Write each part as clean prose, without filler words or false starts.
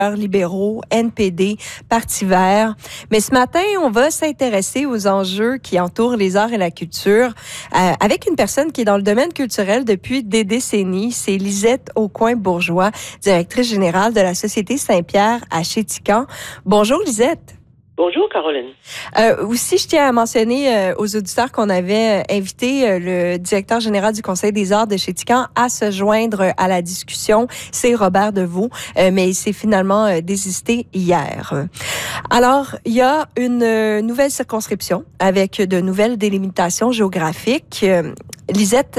libéraux, NPD, Parti vert. Mais ce matin, on va s'intéresser aux enjeux qui entourent les arts et la culture avec une personne qui est dans le domaine culturel depuis des décennies. C'est Lisette Aucoin-Bourgeois, directrice générale de la Société Saint-Pierre à Chéticamp. Bonjour Lisette. Bonjour, Caroline. Aussi, je tiens à mentionner aux auditeurs qu'on avait invité le directeur général du Conseil des arts de Chéticamp à se joindre à la discussion. C'est Robert Deveau, mais il s'est finalement désisté hier. Alors, il y a une nouvelle circonscription avec de nouvelles délimitations géographiques. Lisette,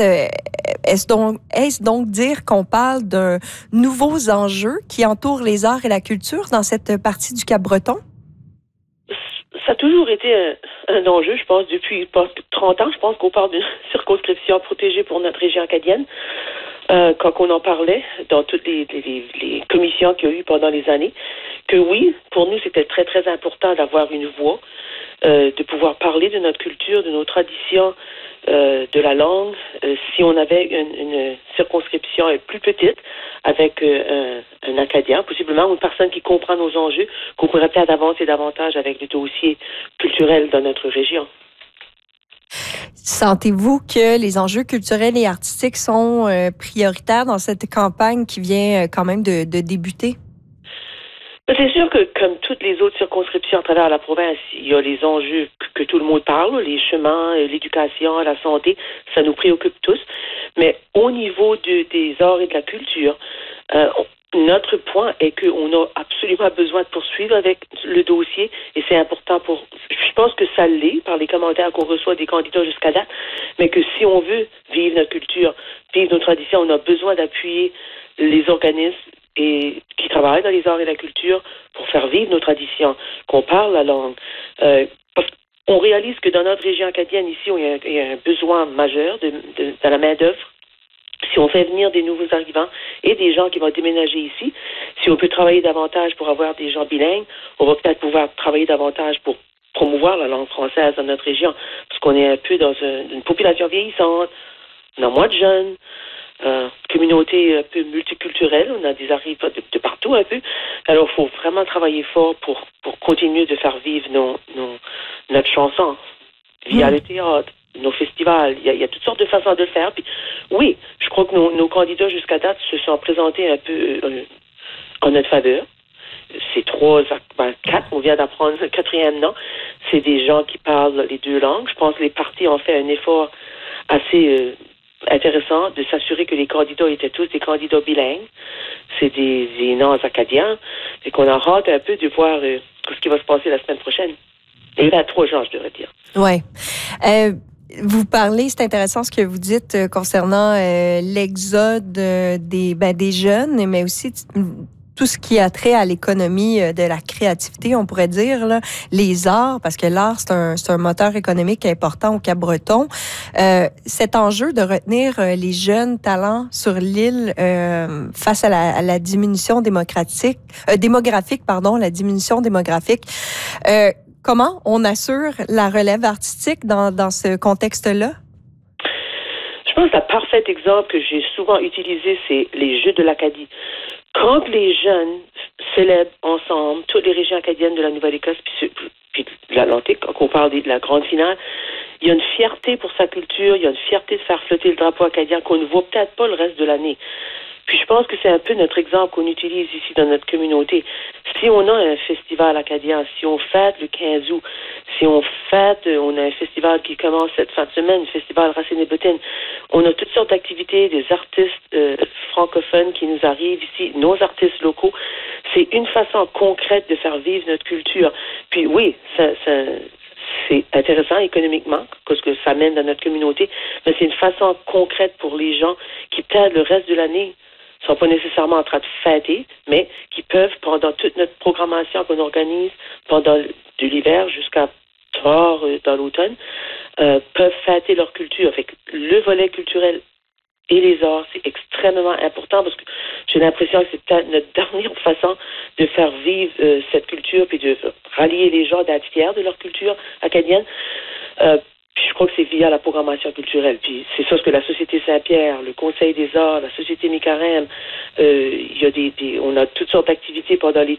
est-ce donc dire qu'on parle de nouveaux enjeux qui entourent les arts et la culture dans cette partie du Cap-Breton? Ça a toujours été un enjeu, je pense, depuis 30 ans. Je pense qu'on parle d'une circonscription protégée pour notre région acadienne. Quand on en parlait dans toutes les commissions qu'il y a eu pendant les années, que oui, pour nous, c'était très, très important d'avoir une voix, de pouvoir parler de notre culture, de nos traditions, de la langue. Si on avait une circonscription plus petite, avec un Acadien, possiblement, ou une personne qui comprend nos enjeux, qu'on pourrait peut-être avancer davantage avec les dossiers culturels dans notre région. Sentez-vous que les enjeux culturels et artistiques sont prioritaires dans cette campagne qui vient quand même de débuter? C'est sûr que, comme toutes les autres circonscriptions à travers la province, il y a les enjeux que tout le monde parle, les chemins, l'éducation, la santé, ça nous préoccupe tous. Mais au niveau des arts et de la culture, notre point est qu'on a absolument besoin de poursuivre avec le dossier et c'est important je pense que ça l'est par les commentaires qu'on reçoit des candidats jusqu'à date, mais que si on veut vivre notre culture, vivre nos traditions, on a besoin d'appuyer les organismes qui travaillent dans les arts et la culture pour faire vivre nos traditions, qu'on parle la langue. Parce qu'on réalise que dans notre région acadienne, ici, il y a un besoin majeur dans la main-d'œuvre. Si on fait venir des nouveaux arrivants et des gens qui vont déménager ici, si on peut travailler davantage pour avoir des gens bilingues, on va peut-être pouvoir travailler davantage pour promouvoir la langue française dans notre région, parce qu'on est un peu dans une population vieillissante, on a moins de jeunes, communauté un peu multiculturelle, on a des arrivants de partout un peu. Alors, il faut vraiment travailler fort pour continuer de faire vivre notre chanson via le théâtre, nos festivals. Il y a toutes sortes de façons de le faire. Puis, oui, je crois que nos candidats jusqu'à date se sont présentés un peu en notre faveur. C'est 4, on vient d'apprendre le 4e nom. C'est des gens qui parlent les deux langues. Je pense que les partis ont fait un effort assez intéressant de s'assurer que les candidats étaient tous des candidats bilingues. C'est des noms acadiens. Et qu'on en hâte un peu de voir ce qui va se passer la semaine prochaine. Et il y a 3 gens, je devrais dire. Oui. Vous parlez, c'est intéressant ce que vous dites concernant l'exode des jeunes, mais aussi tout ce qui a trait à l'économie de la créativité, on pourrait dire, là, les arts, parce que l'art, c'est un moteur économique important au Cap-Breton. Cet enjeu de retenir les jeunes talents sur l'île face à la diminution démographique, la diminution démographique, comment on assure la relève artistique dans ce contexte-là? Je pense que le parfait exemple que j'ai souvent utilisé, c'est les Jeux de l'Acadie. Quand les jeunes célèbrent ensemble toutes les régions acadiennes de la Nouvelle-Écosse puis de l'Atlantique, quand on parle de la grande finale, il y a une fierté pour sa culture, il y a une fierté de faire flotter le drapeau acadien qu'on ne voit peut-être pas le reste de l'année. Puis je pense que c'est un peu notre exemple qu'on utilise ici dans notre communauté. Si on a un festival acadien, si on fête le 15 août, si on a un festival qui commence cette fin de semaine, le festival Racine et Bottine, on a toutes sortes d'activités, des artistes francophones qui nous arrivent ici, nos artistes locaux. C'est une façon concrète de faire vivre notre culture. Puis oui, c'est intéressant économiquement, parce que ça mène dans notre communauté, mais c'est une façon concrète pour les gens qui, peut-être le reste de l'année, ne sont pas nécessairement en train de fêter, mais qui peuvent, pendant toute notre programmation qu'on organise, pendant de l'hiver jusqu'à tard dans l'automne, peuvent fêter leur culture. Fait que le volet culturel et les arts, c'est extrêmement important parce que j'ai l'impression que c'est peut-être notre dernière façon de faire vivre cette culture puis de rallier les gens, d'être fiers de leur culture acadienne. Puis je crois que c'est via la programmation culturelle. Puis c'est ça ce que la Société Saint-Pierre, le Conseil des arts, la Société Micarem, il y a on a toutes sortes d'activités pendant l'été